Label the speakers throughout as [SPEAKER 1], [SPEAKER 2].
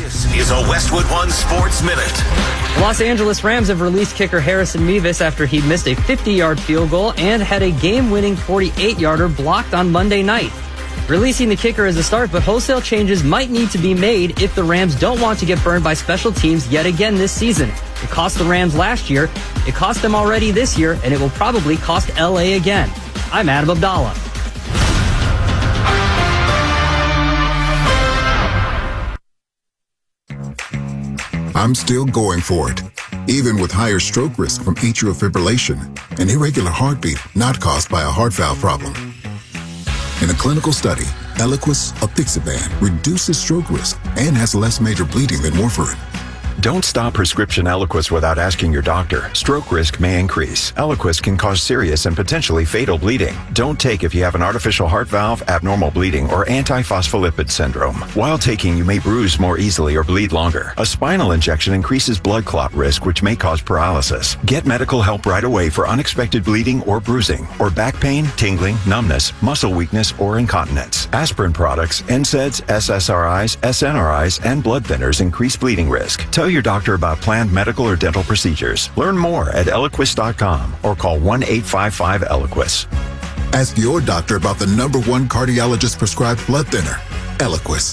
[SPEAKER 1] This is a Westwood One Sports Minute.
[SPEAKER 2] The Los Angeles Rams have released kicker Harrison Mevis after he missed a 50-yard field goal and had a game-winning 48-yarder blocked on Monday night. Releasing the kicker is a start, but wholesale changes might need to be made if the Rams don't want to get burned by special teams yet again this season. It cost the Rams last year, it cost them already this year, and it will probably cost LA again. I'm Adam Abdallah.
[SPEAKER 3] I'm still going for it, even with higher stroke risk from atrial fibrillation, an irregular heartbeat not caused by a heart valve problem. In a clinical study, Eliquis, apixaban, reduces stroke risk and has less major bleeding than warfarin.
[SPEAKER 4] Don't stop prescription Eliquis without asking your doctor. Stroke risk may increase. Eliquis can cause serious and potentially fatal bleeding. Don't take if you have an artificial heart valve, abnormal bleeding, or antiphospholipid syndrome. While taking, you may bruise more easily or bleed longer. A spinal injection increases blood clot risk, which may cause paralysis. Get medical help right away for unexpected bleeding or bruising, or back pain, tingling, numbness, muscle weakness, or incontinence. Aspirin products, NSAIDs, SSRIs, SNRIs, and blood thinners increase bleeding risk. Tell your doctor about planned medical or dental procedures. Learn more at Eliquis.com or call 1-855-ELIQUIS.
[SPEAKER 3] Ask your doctor about the #1 cardiologist prescribed blood thinner, Eliquis.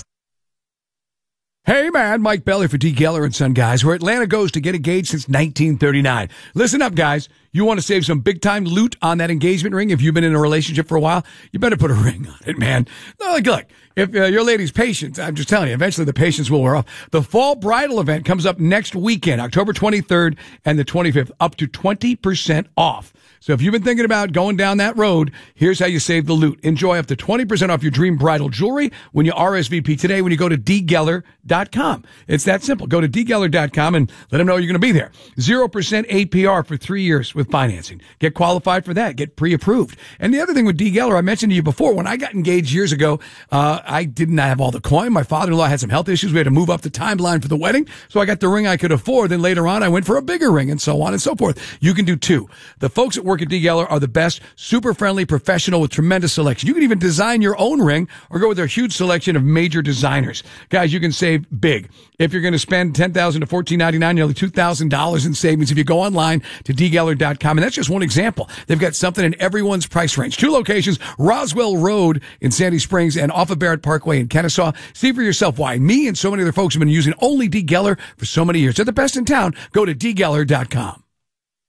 [SPEAKER 5] Hey man, Mike Belly for D. Geller & Son, guys, where Atlanta goes to get engaged since 1939. Listen up, guys. You want to save some big-time loot on that engagement ring? If you've been in a relationship for a while, you better put a ring on it, man. Look, if your lady's patient, I'm just telling you, eventually the patience will wear off. The Fall Bridal event comes up next weekend, October 23rd and the 25th, up to 20% off. So if you've been thinking about going down that road, here's how you save the loot. Enjoy up to 20% off your dream bridal jewelry when you RSVP today when you go to dgeller.com. It's that simple. Go to dgeller.com and let them know you're going to be there. 0% APR for 3 years with financing. Get qualified for that. Get pre-approved. And the other thing with D. Geller, I mentioned to you before, when I got engaged years ago, I didn't have all the coin. My father-in-law had some health issues. We had to move up the timeline for the wedding. So I got the ring I could afford. Then later on, I went for a bigger ring and so on and so forth. You can do too. The folks at work at D. Geller are the best, super friendly, professional with tremendous selection. You can even design your own ring or go with their huge selection of major designers. Guys, you can save big. If you're going to spend $10,000 to $1,499, nearly $2,000 in savings if you go online to dgeller.com. And that's just one example. They've got something in everyone's price range. 2 locations, Roswell Road in Sandy Springs and off of Barrett Parkway in Kennesaw. See for yourself why me and so many other folks have been using only D. Geller for so many years. They're the best in town. Go to dgeller.com.